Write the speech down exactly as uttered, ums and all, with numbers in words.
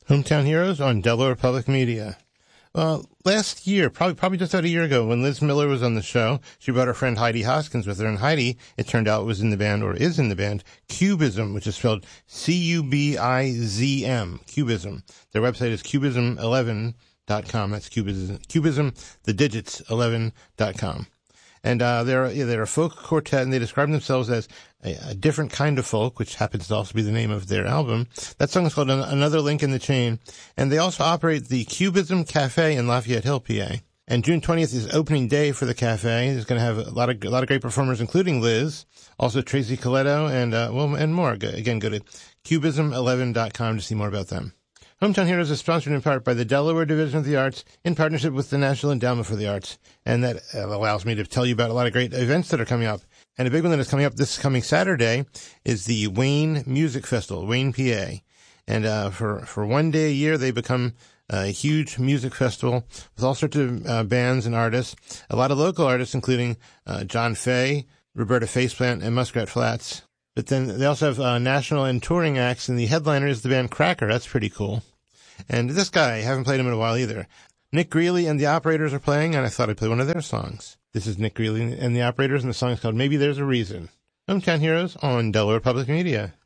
Hometown Heroes on Delaware Public Media. Uh, last year, probably probably just about a year ago, when Liz Miller was on the show, she brought her friend Heidi Hoskins with her. And Heidi, it turned out, was in the band, or is in the band, Cubism, which is spelled C U B I Z M, Cubism. Their website is cubism eleven dot com. That's Cubism, Cubism, the digits, eleven dot com. And uh, they're, yeah, they're a folk quartet, and they describe themselves as a, a different kind of folk, which happens to also be the name of their album. That song is called An- Another Link in the Chain. And they also operate the Cubism Cafe in Lafayette Hill, P A. And June twentieth is opening day for the cafe. It's going to have a lot of a lot of great performers, including Liz, also Tracy Coletto, and uh, well, and more. Again, go to cubism eleven dot com to see more about them. Hometown Heroes is sponsored in part by the Delaware Division of the Arts in partnership with the National Endowment for the Arts. And that allows me to tell you about a lot of great events that are coming up. And a big one that is coming up this coming Saturday is the Wayne Music Festival, Wayne, P A. And uh, for, for one day a year, they become a huge music festival with all sorts of uh, bands and artists. A lot of local artists, including uh, John Fay, Roberta Faceplant, and Muskrat Flats. But then they also have uh, national and touring acts, and the headliner is the band Cracker. That's pretty cool. And this guy, I haven't played him in a while either. Nick Greeley and the Operators are playing, and I thought I'd play one of their songs. This is Nick Greeley and the Operators, and the song is called Maybe There's a Reason. Hometown Heroes on Delaware Public Media.